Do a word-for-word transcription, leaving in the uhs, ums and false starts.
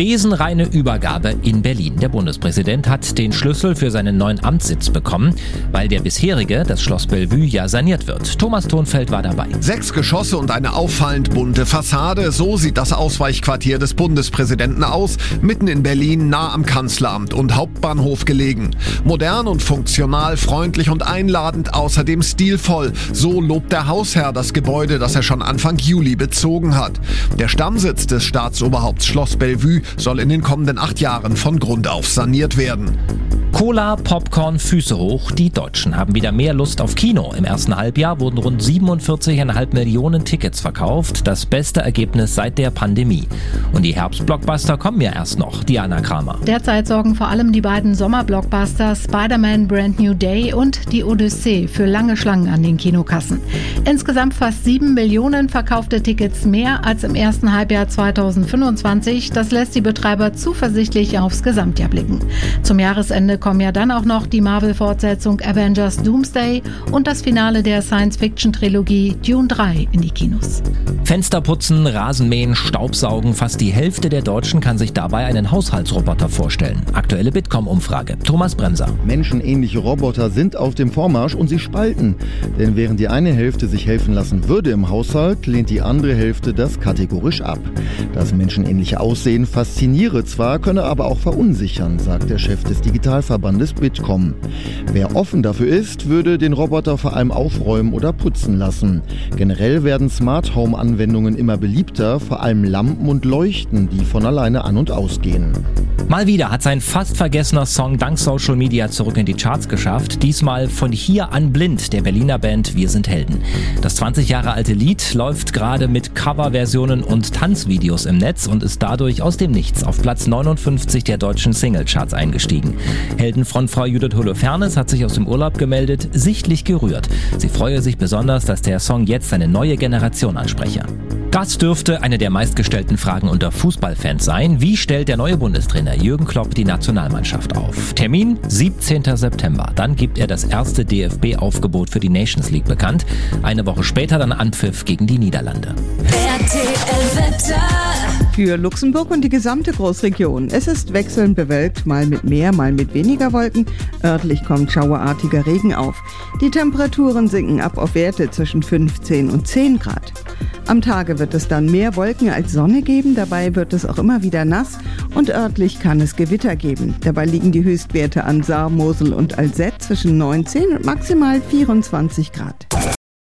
Besenreine Übergabe in Berlin. Der Bundespräsident hat den Schlüssel für seinen neuen Amtssitz bekommen, weil der bisherige, das Schloss Bellevue, ja saniert wird. Thomas Thonfeld war dabei. Sechs Geschosse und eine auffallend bunte Fassade. So sieht das Ausweichquartier des Bundespräsidenten aus, mitten in Berlin, nah am Kanzleramt und Hauptbahnhof gelegen. Modern und funktional, freundlich und einladend, außerdem stilvoll. So lobt der Hausherr das Gebäude, das er schon Anfang Juli bezogen hat. Der Stammsitz des Staatsoberhaupts Schloss Bellevue soll in den kommenden acht Jahren von Grund auf saniert werden. Cola, Popcorn, Füße hoch. Die Deutschen haben wieder mehr Lust auf Kino. Im ersten Halbjahr wurden rund siebenundvierzig Komma fünf Millionen Tickets verkauft. Das beste Ergebnis seit der Pandemie. Und die Herbstblockbuster kommen ja erst noch. Diana Kramer. Derzeit sorgen vor allem die beiden Sommerblockbuster Spider-Man Brand New Day und Die Odyssee für lange Schlangen an den Kinokassen. Insgesamt fast sieben Millionen verkaufte Tickets mehr als im ersten Halbjahr zweitausendfünfundzwanzig. Das lässt die Betreiber zuversichtlich aufs Gesamtjahr blicken. Zum Jahresende kommen ja dann auch noch die Marvel-Fortsetzung Avengers Doomsday und das Finale der Science-Fiction-Trilogie Dune drei in die Kinos. Fenster putzen, Rasenmähen, Staubsaugen. Fast die Hälfte der Deutschen kann sich dabei einen Haushaltsroboter vorstellen. Aktuelle Bitkom-Umfrage. Thomas Bremser. Menschenähnliche Roboter sind auf dem Vormarsch und sie spalten. Denn während die eine Hälfte sich helfen lassen würde im Haushalt, lehnt die andere Hälfte das kategorisch ab. Das menschenähnliche Aussehen fasziniere zwar, könne aber auch verunsichern, sagt der Chef des Digitalverbandes Bitkom. Wer offen dafür ist, würde den Roboter vor allem aufräumen oder putzen lassen. Generell werden Smart Home Anwendungen immer beliebter, vor allem Lampen und Leuchten, die von alleine an- und ausgehen. Mal wieder hat sein fast vergessener Song dank Social Media zurück in die Charts geschafft. Diesmal von Hier an Blind, der Berliner Band Wir sind Helden. Das zwanzig Jahre alte Lied läuft gerade mit Coverversionen und Tanzvideos im Netz und ist dadurch aus dem Nichts auf Platz neunundfünfzig der deutschen Singlecharts eingestiegen. Heldenfrontfrau Judith Holofernes hat sich aus dem Urlaub gemeldet, sichtlich gerührt. Sie freue sich besonders, dass der Song jetzt eine neue Generation anspreche. Das dürfte eine der meistgestellten Fragen unter Fußballfans sein. Wie stellt der neue Bundestrainer Jürgen Klopp die Nationalmannschaft auf? Termin siebzehnten September. Dann gibt er das erste D F B-Aufgebot für die Nations League bekannt. Eine Woche später dann Anpfiff gegen die Niederlande. R T L-Wetter. Für Luxemburg und die gesamte Großregion. Es ist wechselnd bewölkt, mal mit mehr, mal mit weniger Wolken. Örtlich kommt schauerartiger Regen auf. Die Temperaturen sinken ab auf Werte zwischen fünfzehn und zehn Grad. Am Tage wird es dann mehr Wolken als Sonne geben, dabei wird es auch immer wieder nass und örtlich kann es Gewitter geben. Dabei liegen die Höchstwerte an Saar, Mosel und Alzette zwischen neunzehn und maximal vierundzwanzig Grad.